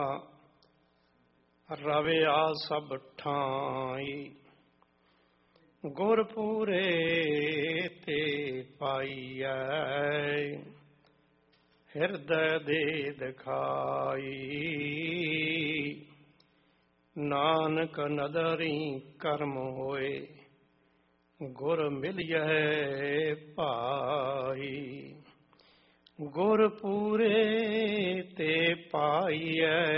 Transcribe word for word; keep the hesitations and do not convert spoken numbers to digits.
ਰਵਿਆ ਸਭ ਠਾਈ, ਗੁਰ ਪੂਰੇ ਤੇ ਪਾਈਐ, ਹਿਰਦੈ ਦੇ ਦਿਖਾਈ। ਨਾਨਕ ਨਦਰੀ ਕਰਮ ਹੋਏ, ਗੁਰ ਮਿਲਿਐ ਭਾਈ। ਗੁਰ ਪੂਰੇ ਤੇ ਪਾਈਐ,